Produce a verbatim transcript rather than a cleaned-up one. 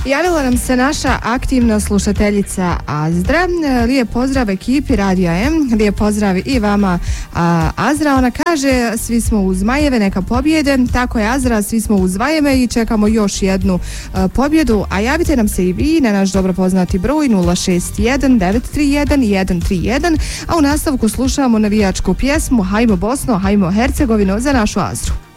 Javila nam se naša aktivna slušateljica Azdra. Lijep pozdrav ekipi Radija M, lijep pozdrav i vama a, Azdra. Ona kaže, svi smo uz Zmajeve, neka pobjede. Tako je Azdra, svi smo uz Zmajeve i čekamo još jednu a, pobjedu. A javite nam se i vi na naš dobro poznati broj nula šest jedan devet tri jedan jedan tri jedan, a u nastavku slušamo navijačku pjesmu Hajmo Bosno, hajmo Hercegovino za našu Azdru.